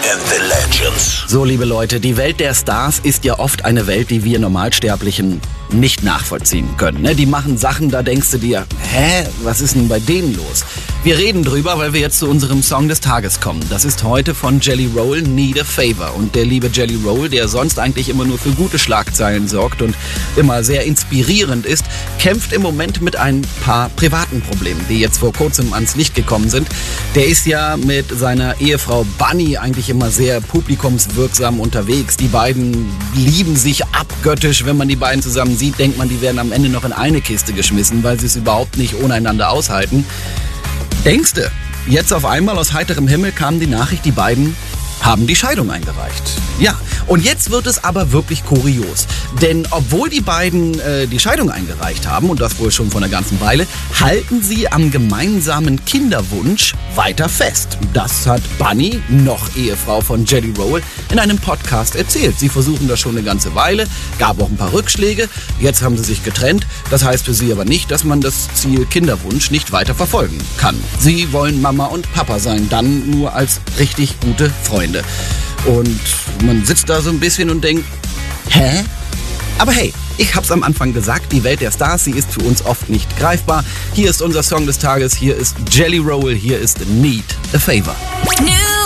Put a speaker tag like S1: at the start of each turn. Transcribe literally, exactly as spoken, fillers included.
S1: and the Legends.
S2: So, liebe Leute, die Welt der Stars ist ja oft eine Welt, die wir Normalsterblichen nicht nachvollziehen können. Ne? Die machen Sachen, da denkst du dir, hä, was ist denn bei denen los? Wir reden drüber, weil wir jetzt zu unserem Song des Tages kommen. Das ist heute von Jelly Roll, Need a Favor. Und der liebe Jelly Roll, der sonst eigentlich immer nur für gute Schlagzeilen sorgt und immer sehr inspirierend ist, kämpft im Moment mit ein paar privaten Problemen, die jetzt vor kurzem ans Licht gekommen sind. Der ist ja mit seiner Ehefrau Bunny eigentlich immer sehr publikumswirksam unterwegs. Die beiden lieben sich abgöttisch. Wenn man die beiden zusammen sieht, denkt man, die werden am Ende noch in eine Kiste geschmissen, weil sie es überhaupt nicht ohne einander aushalten. Denkste, jetzt auf einmal aus heiterem Himmel kam die Nachricht, die beiden haben die Scheidung eingereicht. Ja, und jetzt wird es aber wirklich kurios. Denn obwohl die beiden äh, die Scheidung eingereicht haben, und das wohl schon vor einer ganzen Weile, halten sie am gemeinsamen Kinderwunsch weiter fest. Das hat Bunny, noch Ehefrau von Jelly Roll, in einem Podcast erzählt. Sie versuchen das schon eine ganze Weile, gab auch ein paar Rückschläge, jetzt haben sie sich getrennt. Das heißt für sie aber nicht, dass man das Ziel Kinderwunsch nicht weiter verfolgen kann. Sie wollen Mama und Papa sein, dann nur als richtig gute Freunde. Und man sitzt da so ein bisschen und denkt, hä? Aber hey, ich hab's am Anfang gesagt, die Welt der Stars, sie ist für uns oft nicht greifbar. Hier ist unser Song des Tages, hier ist Jelly Roll, hier ist Need a Favor.
S3: New